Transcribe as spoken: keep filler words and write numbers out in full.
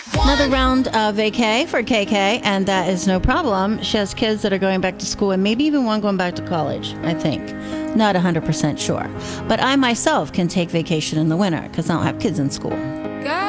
Another round of vacay for K K, and that is no problem. She has kids that are going back to school, and maybe even one going back to college, I think. Not one hundred percent sure. But I myself can take vacation in the winter because I don't have kids in school.